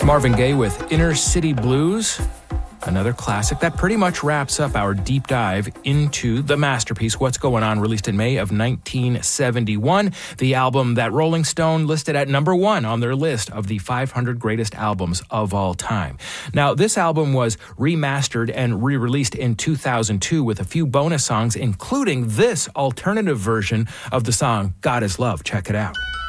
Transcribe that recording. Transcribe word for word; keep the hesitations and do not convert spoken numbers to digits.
Marvin Gaye with Inner City Blues, another classic that pretty much wraps up our deep dive into the masterpiece, What's Going On, released in May of nineteen seventy-one, the album that Rolling Stone listed at number one on their list of the five hundred greatest albums of all time. Now, this album was remastered and re-released in two thousand two with a few bonus songs, including this alternative version of the song God Is Love. Check it out.